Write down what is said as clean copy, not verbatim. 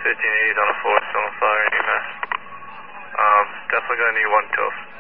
1380 on a 4, still on fire, UMass. Definitely gonna need one tilt.